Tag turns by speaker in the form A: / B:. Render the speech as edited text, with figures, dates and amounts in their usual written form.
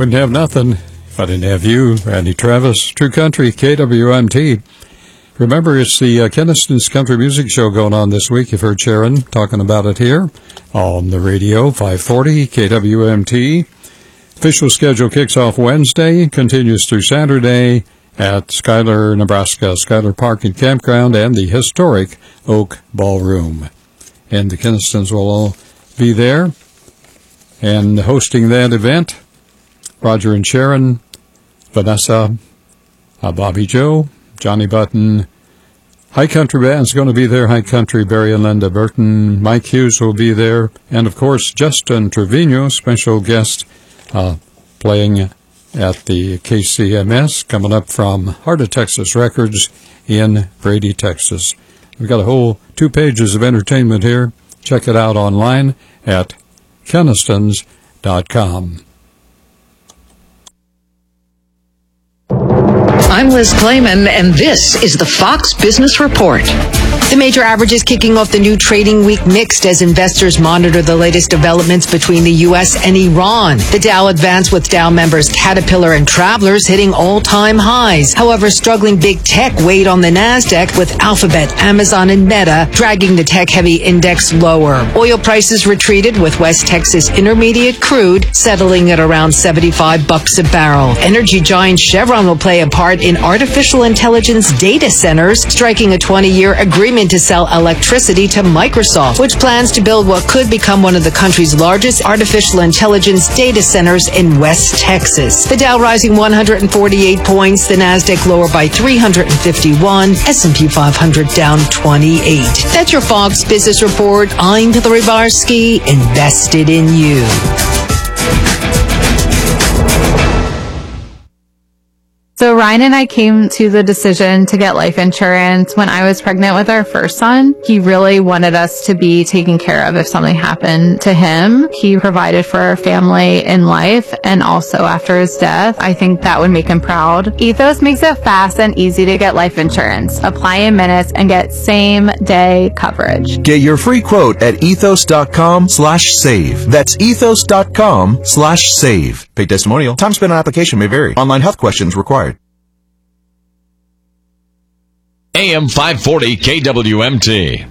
A: Wouldn't have nothing if I didn't have you, Randy Travis. True Country, KWMT. Remember, it's the Keniston's Country Music Show going on this week. You've heard Sharon talking about it here on the radio, 540 KWMT. Official schedule kicks off Wednesday, continues through Saturday at Schuyler, Nebraska, Schuyler Park and Campground, and the historic Oak Ballroom. And the Kenistons will all be there. And hosting that event, Roger and Sharon, Vanessa, Bobby Joe, Johnny Button. High Country Band's going to be there. High Country, Barry and Linda Burton. Mike Hughes will be there. And, of course, Justin Trevino, special guest, playing at the KCMS, coming up from Heart of Texas Records in Brady, Texas. We've got a whole 2 pages of entertainment here. Check it out online at Kenistons.com.
B: I'm Liz Clayman, and this is the Fox Business Report. The major averages kicking off the new trading week mixed as investors monitor the latest developments between the U.S. and Iran. The Dow advanced with Dow members Caterpillar and Travelers hitting all-time highs. However, struggling big tech weighed on the NASDAQ with Alphabet, Amazon, and Meta dragging the tech-heavy index lower. Oil prices retreated with West Texas Intermediate crude settling at around $75 a barrel. Energy giant Chevron will play a part in artificial intelligence data centers, striking a 20-year agreement to sell electricity to Microsoft, which plans to build what could become one of the country's largest artificial intelligence data centers in West Texas. The Dow rising 148 points, the NASDAQ lower by 351, S&P 500 down 28. That's your Fox Business Report. I'm Hillary Barsky, invested in you.
C: So Ryan and I came to the decision to get life insurance when I was pregnant with our first son. He really wanted us to be taken care of if something happened to him. He provided for our family in life and also after his death. I think that would make him proud. Ethos makes it fast and easy to get life insurance. Apply in minutes and get same-day coverage.
D: Get your free quote at ethos.com/save. That's ethos.com/save. Paid testimonial. Time spent on application may vary. Online health questions required.
E: AM 540 KWMT.